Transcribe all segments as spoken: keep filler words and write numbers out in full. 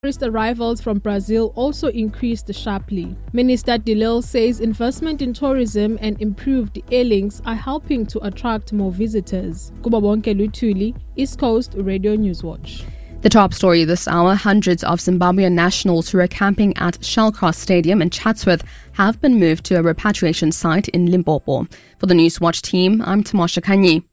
Tourist arrivals from Brazil also increased sharply. Minister De Lille says investment in tourism and improved air links are helping to attract more visitors. Kubabonke Lutuli, East Coast Radio Newswatch. The top story this hour, hundreds of Zimbabwean nationals who are camping at Shellcross Stadium in Chatsworth have been moved to a repatriation site in Limpopo. For the Newswatch team, I'm Tamasha Kanyi.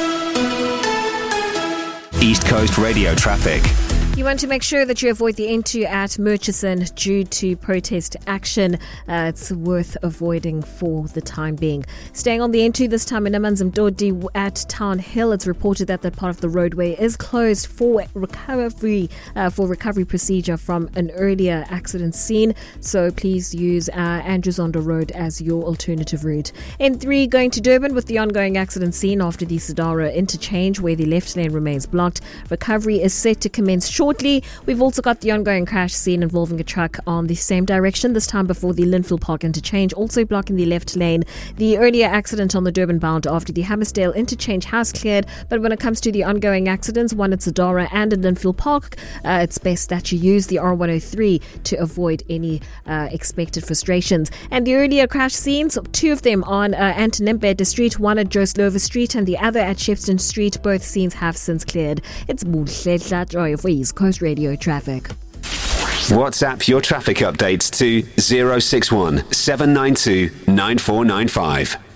East Coast Radio traffic. You want to make sure that you avoid the N two at Murchison due to protest action. Uh, it's worth avoiding for the time being. Staying on the N two this time in Amanzimtoti at Town Hill, it's reported that that part of the roadway is closed for recovery uh, for recovery procedure from an earlier accident scene. So please use uh, Andrews Ondo Road as your alternative route. N three going to Durban with the ongoing accident scene after the Sadara interchange where the left lane remains blocked. Recovery is set to commence shortly. We've also got the ongoing crash scene involving a truck on the same direction, this time before the Linfield Park interchange, also blocking the left lane. The earlier accident on the Durban bound after the Hammersdale interchange has cleared, but when it comes to the ongoing accidents, one at Sadara and at Linfield Park, uh, it's best that you use the R one oh three to avoid any uh, expected frustrations. And the earlier crash scenes, two of them on uh, Anton Mbede Street, one at Joe Slover Street and the other at Shepston Street. Both scenes have since cleared. It's Muhle Joy for East Coast Radio Traffic. WhatsApp your traffic updates to zero six one seven nine two nine four nine five.